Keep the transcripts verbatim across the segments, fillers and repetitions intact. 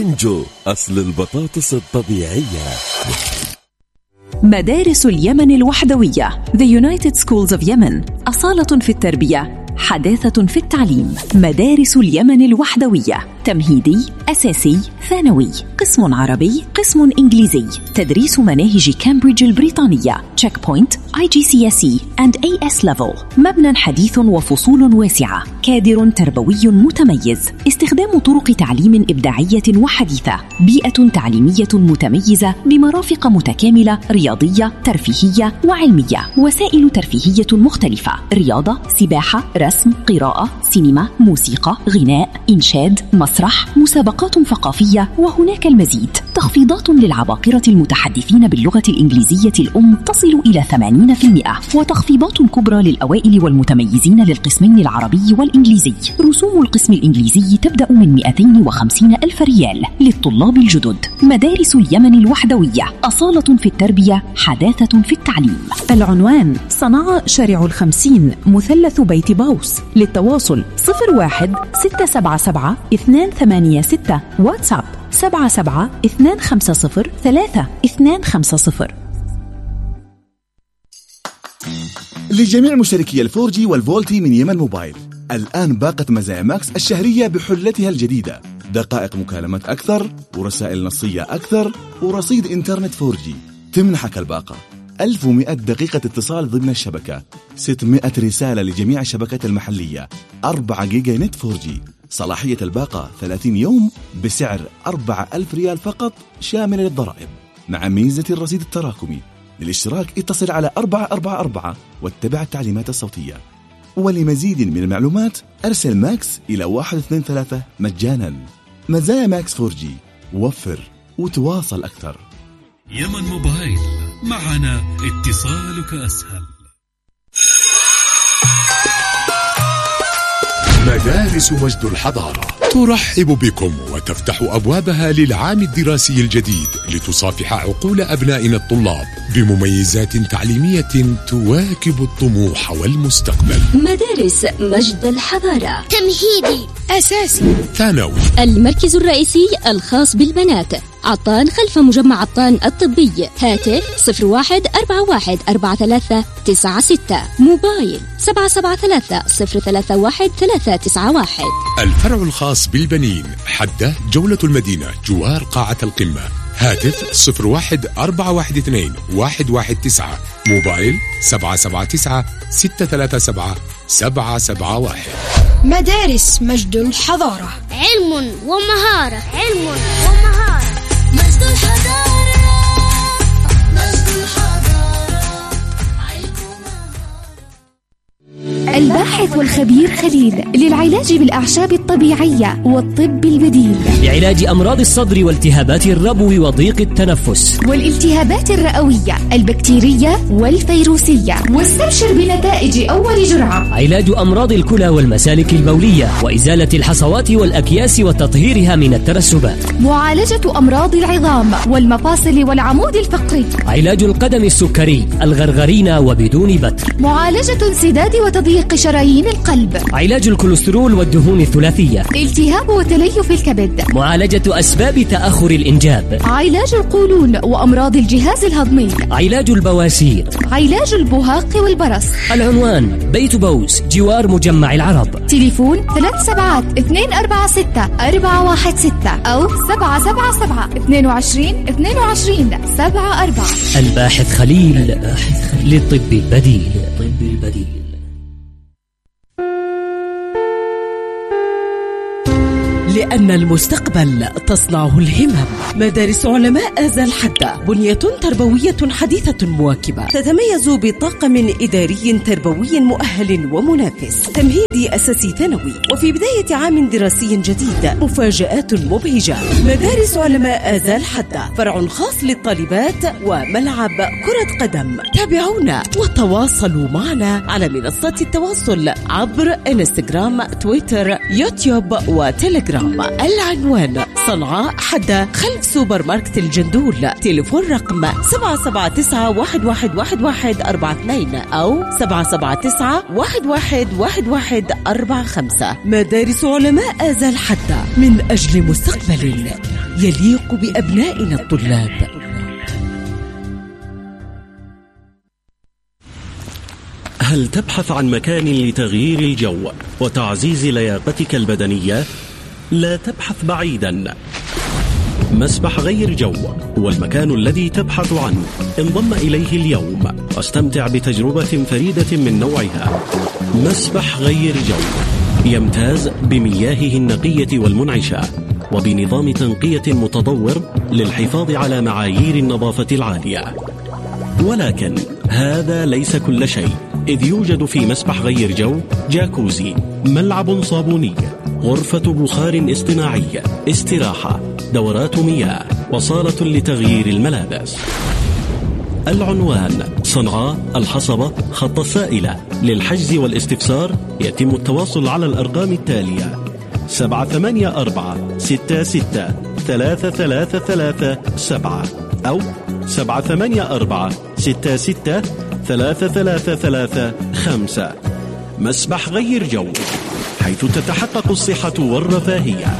برنجو أصل البطاطس الطبيعية. مدارس اليمن الوحدوية The United Schools of Yemen، أصالة في التربية، حداثة في التعليم. مدارس اليمن الوحدوية، تمهيدي، أساسي، ثانوي، قسم عربي، قسم إنجليزي، تدريس مناهج كامبريدج البريطانية، تشيك بوينت، آي جي سي إس إي and إيه إس Level. مبنى حديث وفصول واسعة، كادر تربوي متميز، استخدام طرق تعليم إبداعية وحديثة، بيئة تعليمية متميزة بمرافق متكاملة رياضية، ترفيهية وعلمية، وسائل ترفيهية مختلفة، رياضة، سباحة، رسم، قراءة، سينما، موسيقى، غناء، إنشاد، مسرح، مسابقات ثقافية، وهناك المزيد. تخفيضات للعباقرة المتحدثين باللغة الإنجليزية الأم تصل إلى ثمانين بالمئة، وتخفيضات كبرى للأوائل والمتميزين للقسمين العربي والإنجليزي. رسوم القسم الإنجليزي تبدأ من مئتين وخمسين ألف ريال للطلاب الجدد. مدارس اليمن الوحدوية، أصالة في التربية، حداثة في التعليم. العنوان: صنعاء شارع الخمسين، مثلث بيت باوس. للتواصل صفر واحد ستة سبعة سبعة اثنان ثمانية ستة، واتساب سبعة سبعة اثنان خمسة صفر ثلاثة اثنان خمسة صفر. لجميع مشتركي الفور جي والفولتي من يمن موبايل، الآن باقة مزايا ماكس الشهرية بحلتها الجديدة، دقائق مكالمات أكثر، ورسائل نصية أكثر، ورصيد إنترنت فور جي. تمنحك الباقة ألف ومئة دقيقة اتصال ضمن الشبكة، ستمئة رسالة لجميع الشبكات المحلية، أربعة جيجا نت فور جي. صلاحية الباقة ثلاثين يوم بسعر أربعة ألف ريال فقط شاملة للضرائب، مع ميزة الرصيد التراكمي. للاشتراك اتصل على أربعة أربعة أربعة واتبع التعليمات الصوتية. ولمزيد من المعلومات أرسل ماكس إلى واحد اثنين ثلاثة مجانا. مزايا ماكس فور جي، وفر وتواصل أكثر. يمن موبايل، معنا اتصالك أسهل. مدارس مجد الحضارة ترحب بكم وتفتح أبوابها للعام الدراسي الجديد لتصافح عقول أبنائنا الطلاب بمميزات تعليمية تواكب الطموح والمستقبل. مدارس مجد الحضارة، تمهيدي، أساسي، ثانوي. المركز الرئيسي الخاص بالبنات، عطان خلف مجمع عطان الطبي. هاتف صفر واحد أربعة واحد أربعة ثلاثة تسعة ستة. موبايل سبعة سبعة ثلاثة صفر ثلاثة واحد ثلاثة تسعة واحد. الفرع الخاص بالبنين، حدة جولة المدينة جوار قاعة القمة. هاتف صفر واحد أربعة واحد اثنين واحد واحد تسعة. موبايل سبعة سبعة تسعة ستة ثلاثة سبعة سبعة سبعة واحد. مدارس مجد الحضارة، علم ومهارة، علم ومهارة. مجد الحضارة، مجد الحضارة، الباحث والخبير خليل للعلاج بالأعشاب الطبيعية والطب البديل، لعلاج أمراض الصدر والتهابات الربو وضيق التنفس والالتهابات الرئوية البكتيرية والفيروسية. واستبشر بنتائج أول جرعة. علاج أمراض الكلى والمسالك البولية وإزالة الحصوات والأكياس وتطهيرها من الترسبات. معالجة أمراض العظام والمفاصل والعمود الفقري. علاج القدم السكري، الغرغرينة وبدون بتر. معالجة انسداد وتضييق شرايين القلب. علاج الكوليسترول والدهون الثلاثية. التهاب وتليف الكبد. معالجة أسباب تأخر الإنجاب. علاج القولون وأمراض الجهاز الهضمي. علاج البواسير. علاج البهاق والبرص. العنوان: بيت بوس جوار مجمع العرب. تليفون ثلاث سبعات اثنين أربعة ستة أربعة واحد ستة أو سبعة سبعة سبعة اثنين وعشرين اثنين وعشرين سبعة أربعة. الباحث خليل للطب البديل. طب البديل. لأن المستقبل تصنعه الهمم. مدارس علماء آزال حدة، بنية تربوية حديثة مواكبة، تتميز بطاقم إداري تربوي مؤهل ومنافس، تمهيدي أساسي ثانوي، وفي بداية عام دراسي جديد مفاجآت مبهجة. مدارس علماء آزال حدة، فرع خاص للطالبات وملعب كرة قدم. تابعونا وتواصلوا معنا على منصات التواصل عبر انستغرام، تويتر، يوتيوب وتليجرام. التام. العنوان صنعاء حدة خلف سوبر ماركت الجندول. تليفون رقم سبعة سبعة تسعة واحد واحد واحد واحد أربعة اثنين أو سبعة سبعة تسعة واحد واحد واحد واحد أربعة خمسة. مدارس علماء آزال حدة من أجل مستقبل يليق بأبنائنا الطلاب. هل تبحث عن مكان لتغيير الجو وتعزيز لياقتك البدنية؟ لا تبحث بعيدا. مسبح غير جو هو المكان الذي تبحث عنه. انضم إليه اليوم واستمتع بتجربة فريدة من نوعها. مسبح غير جو يمتاز بمياهه النقية والمنعشة وبنظام تنقية متطور للحفاظ على معايير النظافة العالية. ولكن هذا ليس كل شيء، إذ يوجد في مسبح غير جو جاكوزي، ملعب صابوني، غرفة بخار اصطناعي، استراحة، دورات مياه، وصالة لتغيير الملابس. العنوان صنعاء الحصبة خط السائلة. للحجز والاستفسار يتم التواصل على الأرقام التالية: سبعة ثمانية أربعة ستة ستة ثلاثة ثلاثة ثلاثة سبعة أو سبعة ثمانية أربعة ستة ستة ثلاثة ثلاثة ثلاثة خمسة. مسبح غير جو، حيث تتحقق الصحة والرفاهية.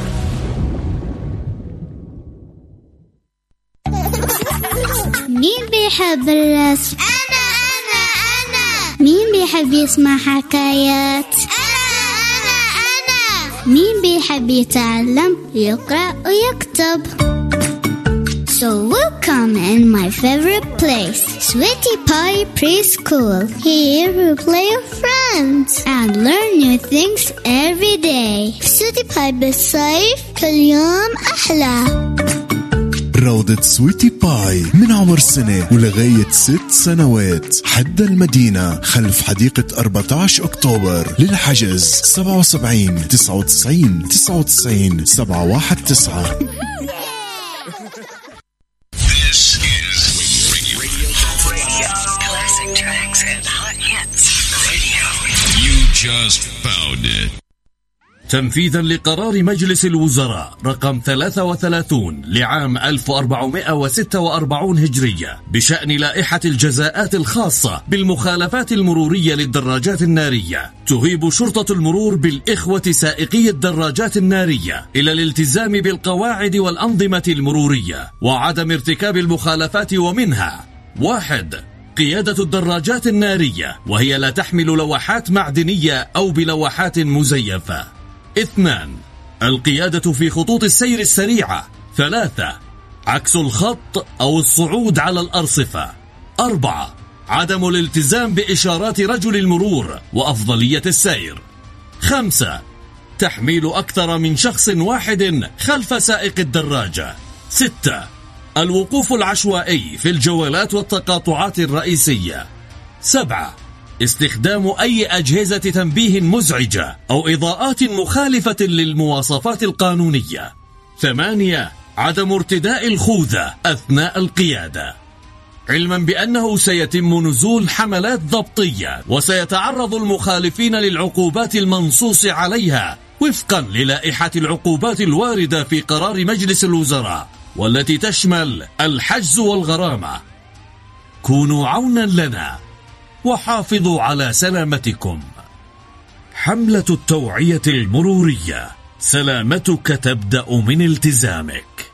مين بيحب الرسم؟ أنا أنا أنا. مين بيحب يسمع حكايات؟ أنا أنا أنا. مين بيحب يتعلم يقرأ ويكتب؟ So welcome in my favorite place, Sweetie Pie Preschool. Here we play with friends and learn new things every day. Sweetie Pie بالصيف كل يوم أحلى. روضة سويتي باي من عمر سنة ولغاية ست سنوات. حد المدينة خلف حديقة أربعة عشر أكتوبر. للحجز سبعة وسبعين تسعة وتسعين تسعة وتسعين سبعة واحد تسعة. Just found it. تنفيذا لقرار مجلس الوزراء رقم ثلاثة وثلاثين لعام ألف وأربعمائة وستة وأربعين هجرية بشأن لائحة الجزاءات الخاصة بالمخالفات المرورية للدراجات النارية، تهيب شرطة المرور بالإخوة سائقي الدراجات النارية إلى الالتزام بالقواعد والأنظمة المرورية وعدم ارتكاب المخالفات، ومنها: واحد، قيادة الدراجات النارية وهي لا تحمل لوحات معدنية أو بلوحات مزيفة. اثنان، القيادة في خطوط السير السريعة. ثلاثة، عكس الخط أو الصعود على الأرصفة. أربعة، عدم الالتزام بإشارات رجل المرور وأفضلية السير. خمسة، تحميل أكثر من شخص واحد خلف سائق الدراجة. ستة، الوقوف العشوائي في الجولات والتقاطعات الرئيسية. سبعة، استخدام أي أجهزة تنبيه مزعجة أو إضاءات مخالفة للمواصفات القانونية. ثمانية، عدم ارتداء الخوذة أثناء القيادة، علما بأنه سيتم نزول حملات ضبطية وسيتعرض المخالفين للعقوبات المنصوص عليها وفقا للائحة العقوبات الواردة في قرار مجلس الوزراء، والتي تشمل الحجز والغرامة. كونوا عونا لنا وحافظوا على سلامتكم. حملة التوعية المرورية، سلامتك تبدأ من التزامك.